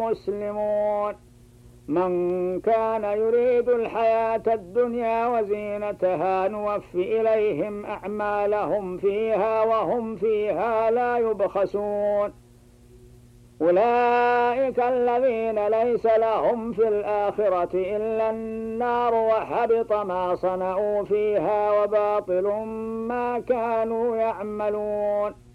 مسلمون. من كان يريد الحياة الدنيا وزينتها نوفي إليهم أعمالهم فيها وهم فيها لا يبخسون. أولئك الذين ليس لهم في الآخرة إلا النار وحبط ما صنعوا فيها وباطل ما كانوا يعملون.